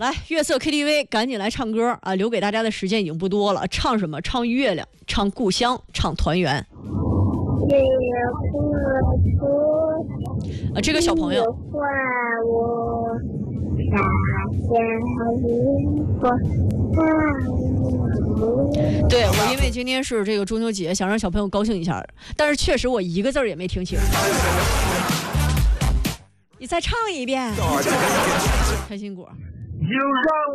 来，月色 KTV， 赶紧来唱歌啊！留给大家的时间已经不多了。唱什么？唱月亮，唱故乡，唱团圆。这个小朋友。对，我因为今天是这个中秋节，想让小朋友高兴一下，但是确实我一个字也没听清。你再唱一遍，开心果。